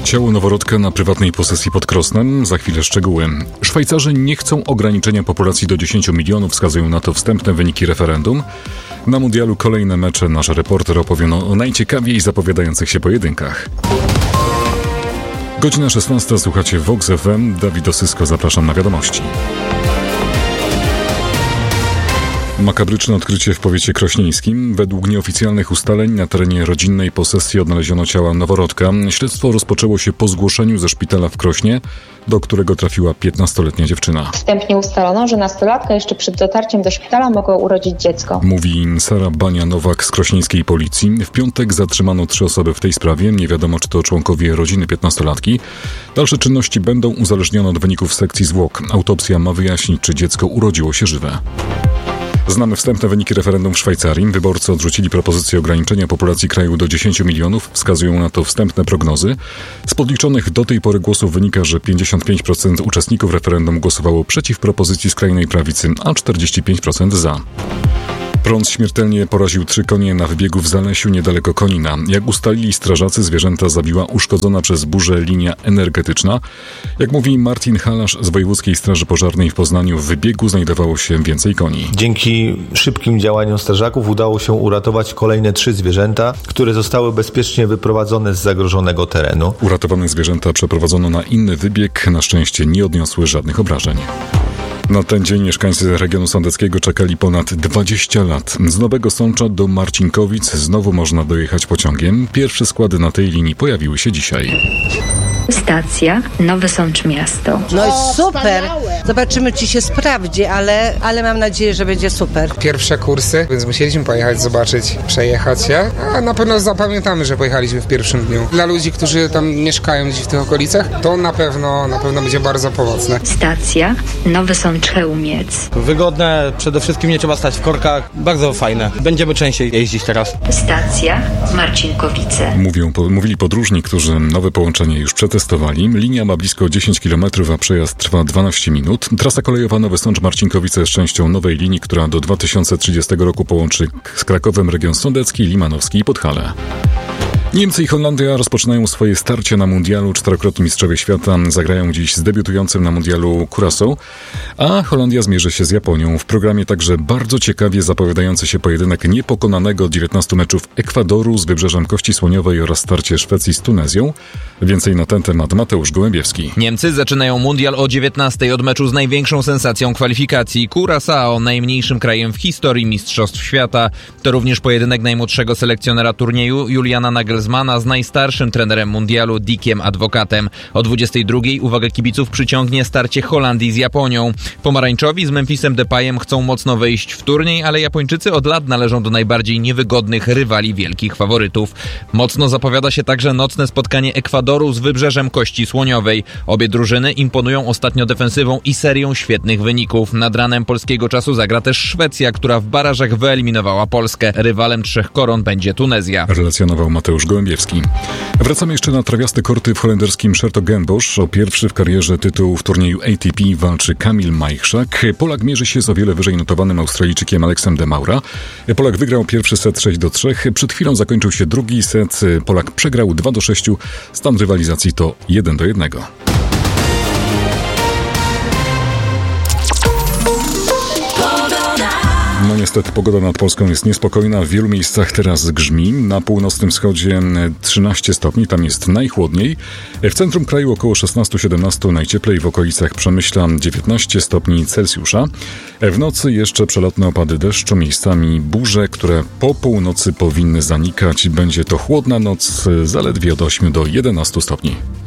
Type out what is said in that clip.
Ciało noworodka na prywatnej posesji pod Krosnem. Za chwilę szczegóły. Szwajcarzy nie chcą ograniczenia populacji do 10 milionów, wskazują na to wstępne wyniki referendum. Na mundialu kolejne mecze. Nasz reporter opowie o najciekawiej zapowiadających się pojedynkach. Godzina 16. Słuchacie Vox FM. Dawid Osysko, zapraszam na wiadomości. Makabryczne odkrycie w powiecie krośnieńskim. Według nieoficjalnych ustaleń na terenie rodzinnej posesji odnaleziono ciała noworodka. Śledztwo rozpoczęło się po zgłoszeniu ze szpitala w Krośnie, do którego trafiła 15-letnia dziewczyna. Wstępnie ustalono, że nastolatka jeszcze przed dotarciem do szpitala mogła urodzić dziecko. Mówi Sara Bania-Nowak z krośnieńskiej policji. W piątek zatrzymano 3 osoby w tej sprawie. Nie wiadomo, czy to członkowie rodziny 15-latki. Dalsze czynności będą uzależnione od wyników sekcji zwłok. Autopsja ma wyjaśnić, czy dziecko urodziło się żywe. Znamy wstępne wyniki referendum w Szwajcarii. Wyborcy odrzucili propozycję ograniczenia populacji kraju do 10 milionów. Wskazują na to wstępne prognozy. Z podliczonych do tej pory głosów wynika, że 55% uczestników referendum głosowało przeciw propozycji skrajnej prawicy, a 45% za. Prąd śmiertelnie poraził 3 konie na wybiegu w Zalesiu niedaleko Konina. Jak ustalili strażacy, zwierzęta zabiła uszkodzona przez burzę linia energetyczna. Jak mówi Martin Halasz z Wojewódzkiej Straży Pożarnej w Poznaniu, w wybiegu znajdowało się więcej koni. Dzięki szybkim działaniom strażaków udało się uratować kolejne 3 zwierzęta, które zostały bezpiecznie wyprowadzone z zagrożonego terenu. Uratowane zwierzęta przeprowadzono na inny wybieg. Na szczęście nie odniosły żadnych obrażeń. Na ten dzień mieszkańcy regionu sądeckiego czekali ponad 20 lat. Z Nowego Sącza do Marcinkowic znowu można dojechać pociągiem. Pierwsze składy na tej linii pojawiły się dzisiaj. Stacja Nowy Sącz Miasto. No i super! Zobaczymy, czy się sprawdzi, ale mam nadzieję, że będzie super. Pierwsze kursy, więc musieliśmy pojechać, zobaczyć, przejechać się, a na pewno zapamiętamy, że pojechaliśmy w pierwszym dniu. Dla ludzi, którzy tam mieszkają gdzieś w tych okolicach, to na pewno będzie bardzo pomocne. Stacja Nowy Sącz Chełmiec. Wygodne, przede wszystkim nie trzeba stać w korkach, bardzo fajne. Będziemy częściej jeździć teraz. Stacja Marcinkowice. Mówili podróżni, którzy nowe połączenie już przetestowali. Linia ma blisko 10 km, a przejazd trwa 12 minut. Trasa kolejowa Nowy Sącz-Marcinkowice jest częścią nowej linii, która do 2030 roku połączy z Krakowem region sądecki, limanowski i Podhale. Niemcy i Holandia rozpoczynają swoje starcie na mundialu. 4-krotni mistrzowie świata zagrają dziś z debiutującym na mundialu Curaçao, a Holandia zmierzy się z Japonią. W programie także bardzo ciekawie zapowiadający się pojedynek niepokonanego od 19 meczów Ekwadoru z Wybrzeżem Kości Słoniowej oraz starcie Szwecji z Tunezją. Więcej na ten temat Mateusz Gołębiewski. Niemcy zaczynają mundial o 19 od meczu z największą sensacją kwalifikacji. Curaçao, najmniejszym krajem w historii Mistrzostw Świata. To również pojedynek najmłodszego selekcjonera turnieju Juliana Nagelsmana z najstarszym trenerem mundialu Dickiem Advocatem. O 22 uwagę kibiców przyciągnie starcie Holandii z Japonią. Pomarańczowi z Memphisem Depayem chcą mocno wejść w turniej, ale Japończycy od lat należą do najbardziej niewygodnych rywali wielkich faworytów. Mocno zapowiada się także nocne spotkanie Ekwadoru z Wybrzeżem Kości Słoniowej. Obie drużyny imponują ostatnio defensywą i serią świetnych wyników. Nad ranem polskiego czasu zagra też Szwecja, która w barażach wyeliminowała Polskę. Rywalem 3 koron będzie Tunezja. Relacjonował Mateusz Gołębiewski. Wracamy jeszcze na trawiaste korty w holenderskim 's-Hertogenbosch. O pierwszy w karierze tytuł w turnieju ATP walczy Kamil Majchrzak. Polak mierzy się z o wiele wyżej notowanym Australijczykiem Aleksem de Maura. Polak wygrał pierwszy set 6-3. Przed chwilą zakończył się drugi set. Polak przegrał 2-6. Stan rywalizacji to 1-1. No niestety pogoda nad Polską jest niespokojna. W wielu miejscach teraz grzmi. Na północnym wschodzie 13 stopni, tam jest najchłodniej. W centrum kraju około 16-17, najcieplej w okolicach Przemyśla 19 stopni Celsjusza. W nocy jeszcze przelotne opady deszczu, miejscami burze, które po północy powinny zanikać. Będzie to chłodna noc, zaledwie od 8 do 11 stopni.